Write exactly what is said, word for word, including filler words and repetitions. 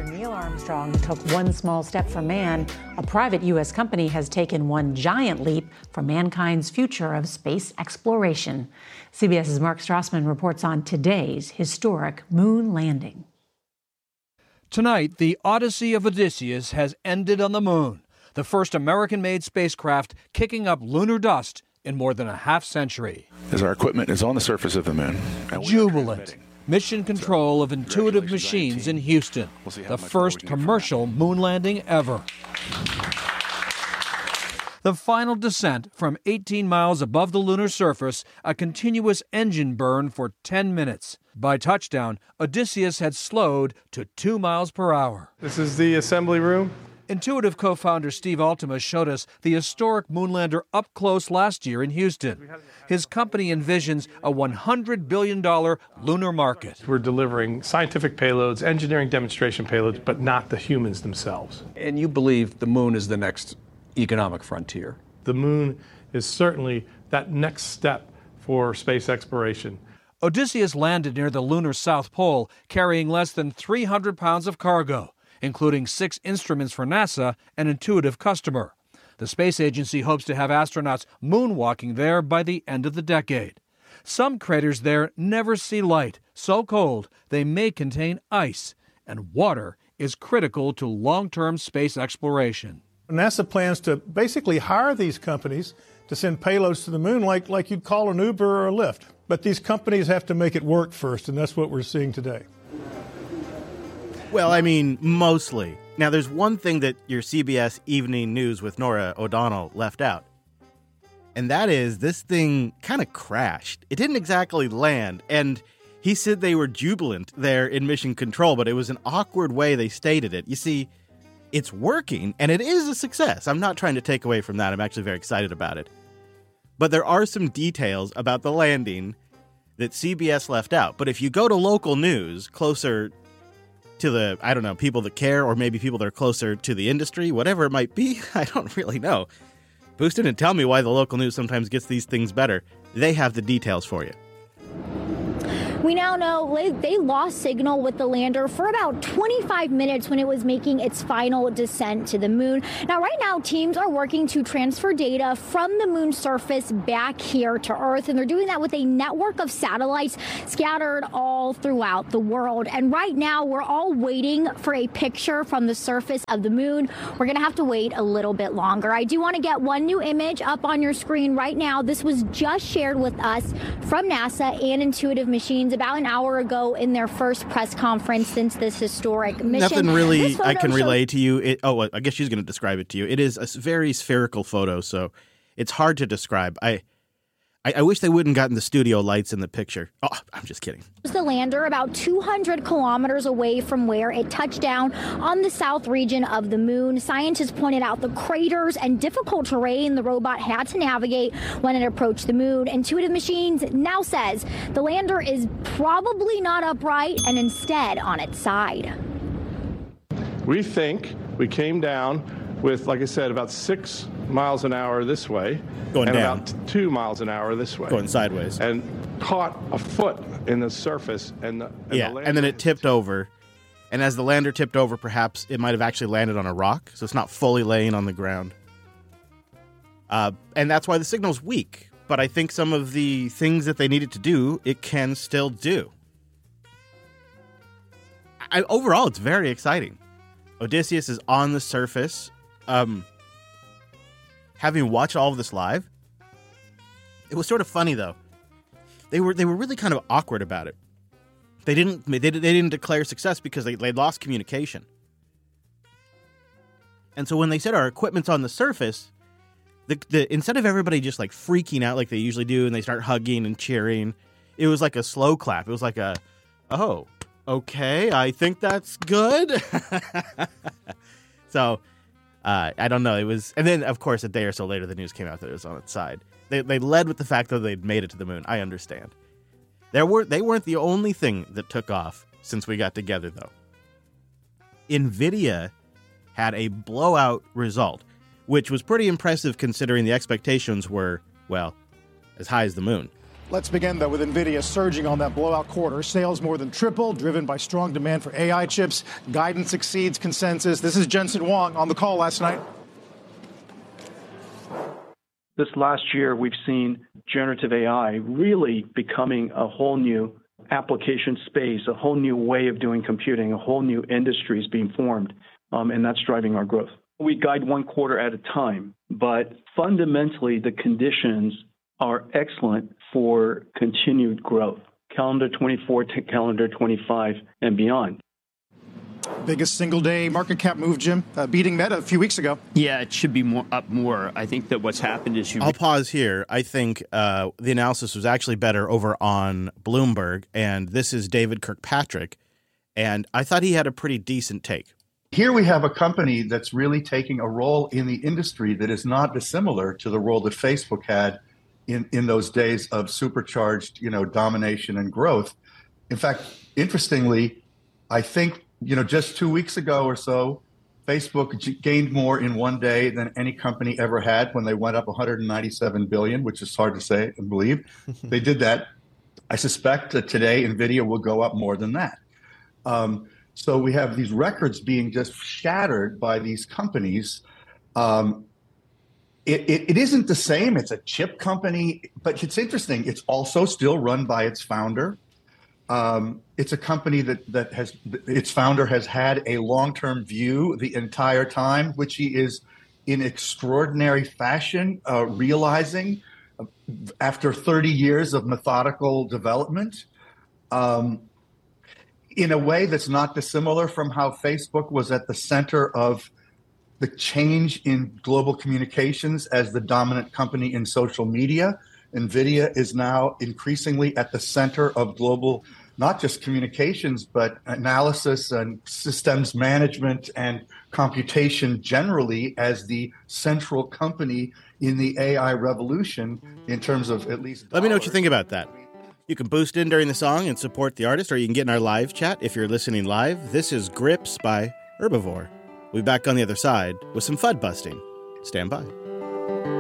After Neil Armstrong took one small step for man, a private U S company has taken one giant leap for mankind's future of space exploration. CBS's Mark Strassman reports on today's historic moon landing. Tonight, the Odyssey of Odysseus has ended on the moon, the first American-made spacecraft kicking up lunar dust in more than a half century. As our equipment is on the surface of the moon. Jubilant. Mission control of Intuitive Machines in Houston, the first commercial moon landing ever. The final descent from eighteen miles above the lunar surface, a continuous engine burn for ten minutes. By touchdown, Odysseus had slowed to two miles per hour. This is the assembly room. Intuitive co-founder Steve Altima showed us the historic Moonlander up close last year in Houston. His company envisions a one hundred billion dollars lunar market. We're delivering scientific payloads, engineering demonstration payloads, but not the humans themselves. And you believe the moon is the next economic frontier? The moon is certainly that next step for space exploration. Odysseus landed near the lunar South Pole, carrying less than three hundred pounds of cargo, including six instruments for NASA, an Intuitive customer. The space agency hopes to have astronauts moonwalking there by the end of the decade. Some craters there never see light, so cold they may contain ice, and water is critical to long-term space exploration. NASA plans to basically hire these companies to send payloads to the moon like, like you'd call an Uber or a Lyft. But these companies have to make it work first, and that's what we're seeing today. Well, I mean, mostly. Now, there's one thing that your C B S Evening News with Norah O'Donnell left out. And that is this thing kind of crashed. It didn't exactly land. And he said they were jubilant there in Mission Control, but it was an awkward way they stated it. You see, it's working, and it is a success. I'm not trying to take away from that. I'm actually very excited about it. But there are some details about the landing that C B S left out. But if you go to local news closer to the, I don't know, people that care, or maybe people that are closer to the industry, whatever it might be, I don't really know. Boost didn't tell me why the local news sometimes gets these things better. They have the details for you. We now know they lost signal with the lander for about twenty-five minutes when it was making its final descent to the moon. Now, right now, teams are working to transfer data from the moon's surface back here to Earth, and they're doing that with a network of satellites scattered all throughout the world. And right now, we're all waiting for a picture from the surface of the moon. We're going to have to wait a little bit longer. I do want to get one new image up on your screen right now. This was just shared with us from NASA and Intuitive Machines about an hour ago in their first press conference since this historic mission. Nothing really I can relay to you. It, oh, I guess she's going to describe it to you. It is a very spherical photo, so it's hard to describe. I I, I wish they wouldn't gotten the studio lights in the picture. Oh, I'm just kidding. The lander about two hundred kilometers away from where it touched down on the south region of the moon. Scientists pointed out the craters and difficult terrain the robot had to navigate when it approached the moon. Intuitive Machines now says the lander is probably not upright and instead on its side. We think we came down with, like I said, about six miles an hour this way. Going and down. about two miles an hour this way. Going sideways. And caught a foot in the surface. And, the, and yeah, the and then it tipped over. And as the lander tipped over, perhaps it might have actually landed on a rock, so it's not fully laying on the ground. Uh, and that's why the signal's weak. But I think some of the things that they needed to do, it can still do. I, overall, it's very exciting. Odysseus is on the surface. Um, having watched all of this live, it was sort of funny though. They were they were really kind of awkward about it. They didn't they, they didn't declare success because they they lost communication. And so when they said our equipment's on the surface, the, the instead of everybody just like freaking out like they usually do and they start hugging and cheering, it was like a slow clap. It was like a, oh, okay, I think that's good. So. Uh, I don't know. It was, and then of course a day or so later, the news came out that it was on its side. They they led with the fact that they'd made it to the moon. I understand. There were they weren't the only thing that took off since we got together, though. NVIDIA had a blowout result, which was pretty impressive considering the expectations were, well, as high as the moon. Let's begin, though, with NVIDIA surging on that blowout quarter. Sales more than tripled, driven by strong demand for A I chips. Guidance exceeds consensus. This is Jensen Huang on the call last night. This last year, we've seen generative A I really becoming a whole new application space, a whole new way of doing computing, a whole new industry is being formed, um, and that's driving our growth. We guide one quarter at a time, but fundamentally, the conditions are excellent for continued growth, calendar twenty-four to calendar twenty-five and beyond. Biggest single day market cap move, Jim, uh, beating Meta a few weeks ago. Yeah, it should be more up more. I think that what's happened is you. I'll pause here. I think uh, the analysis was actually better over on Bloomberg, and this is David Kirkpatrick, and I thought he had a pretty decent take. Here we have a company that's really taking a role in the industry that is not dissimilar to the role that Facebook had in, in those days of supercharged, you know, domination and growth. In fact, interestingly, I think, you know, just two weeks ago or so, Facebook g- gained more in one day than any company ever had when they went up one hundred ninety-seven billion, which is hard to say and believe. They did that. I suspect that today NVIDIA will go up more than that. Um, so we have these records being just shattered by these companies. Um, it, it, it isn't the same. It's a chip company, but it's interesting. It's also still run by its founder. Um, it's a company that that has its founder has had a long-term view the entire time, which he is in extraordinary fashion uh, realizing after thirty years of methodical development, um, in a way that's not dissimilar from how Facebook was at the center of the change in global communications as the dominant company in social media. NVIDIA is now increasingly at the center of global, not just communications, but analysis and systems management and computation generally as the central company in the A I revolution in terms of at least dollars. Let me know what you think about that. You can boost in during the song and support the artist, or you can get in our live chat if you're listening live. This is Grips by Herbivore. We'll be back on the other side with some F U D busting. Stand by.